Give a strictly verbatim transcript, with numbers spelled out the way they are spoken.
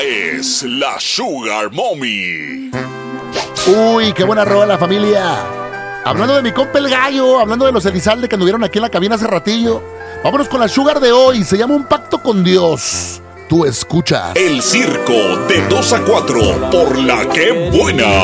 es la Sugar Mommy. Uy, qué buena rola, familia. Hablando de mi compa el gallo, hablando de los Elizalde que anduvieron aquí en la cabina hace ratillo, vámonos con la Sugar de hoy. Se llama Un Pacto con Dios. Tú escuchas El circo de dos a cuatro por La Que Buena.